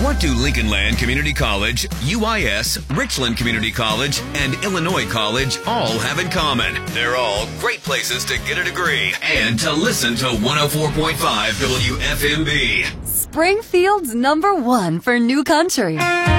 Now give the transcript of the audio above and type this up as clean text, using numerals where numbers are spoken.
What do Lincoln Land Community College, UIS, Richland Community College, and Illinois College all have in common? They're all great places to get a degree and to listen to 104.5 WFMB. Springfield's #1 for new country.